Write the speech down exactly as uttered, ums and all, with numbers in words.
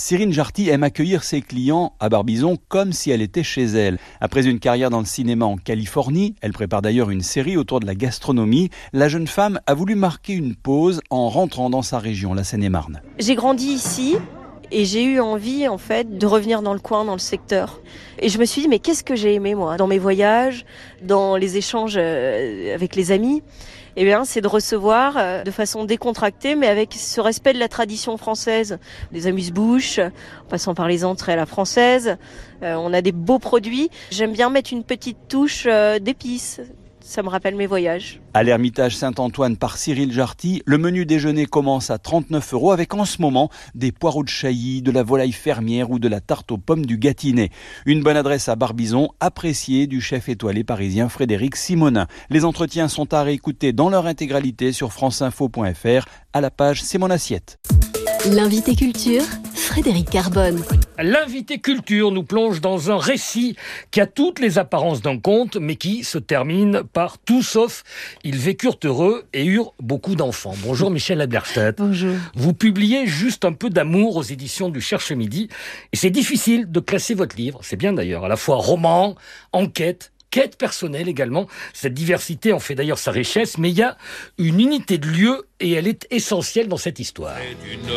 Cyrine Jarty aime accueillir ses clients à Barbizon comme si elle était chez elle. Après une carrière dans le cinéma en Californie, elle prépare d'ailleurs une série autour de la gastronomie, la jeune femme a voulu marquer une pause en rentrant dans sa région, la Seine-et-Marne. J'ai grandi ici. Et j'ai eu envie, en fait, de revenir dans le coin, dans le secteur. Et je me suis dit, mais qu'est-ce que j'ai aimé, moi, dans mes voyages, dans les échanges avec les amis? Eh bien, c'est de recevoir de façon décontractée, mais avec ce respect de la tradition française. Des amuse-bouches, en passant par les entrées à la française. Euh, on a des beaux produits. J'aime bien mettre une petite touche d'épices. Ça me rappelle mes voyages. À l'Ermitage Saint-Antoine par Cyril Jarty, le menu déjeuner commence à trente-neuf euros avec en ce moment des poireaux de Chailly, de la volaille fermière ou de la tarte aux pommes du Gâtinais. Une bonne adresse à Barbizon, appréciée du chef étoilé parisien Frédéric Simonin. Les entretiens sont à réécouter dans leur intégralité sur franceinfo point f r à la page C'est mon assiette. L'invité culture, Frédéric Carbone. L'invité culture nous plonge dans un récit qui a toutes les apparences d'un conte, mais qui se termine par tout sauf ils vécurent heureux et eurent beaucoup d'enfants. Bonjour Michel Adlerstedt. Bonjour. Vous publiez Juste un peu d'amour aux éditions du Cherche Midi. Et c'est difficile de classer votre livre. C'est bien d'ailleurs, à la fois roman, enquête, quête personnelle également. Cette diversité en fait d'ailleurs sa richesse, mais il y a une unité de lieu et elle est essentielle dans cette histoire. Près d'une